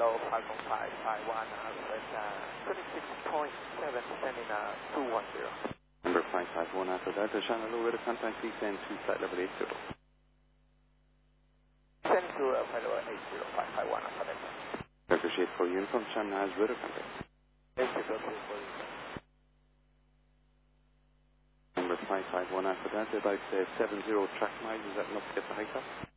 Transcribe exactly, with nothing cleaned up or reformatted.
Hello, Falcon five five one, Alpha, twenty-six point seven, sending uh, two one zero. Number five five one, Alpha Delta, Shannon Low, radar contact, descend to flight level eight zero. Send to uh, flight level eight zero, five five one, Alpha Delta. Delta Shade for uniform, Shannon has radar contact. eight zero for you. Number five five one, Alpha Delta, about uh, seven zero track miles, is that enough to get the height up?